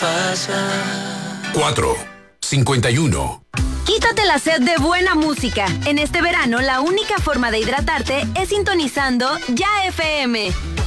4:51. Quítate la sed de buena música. En este verano, la única forma de hidratarte es sintonizando Ya FM.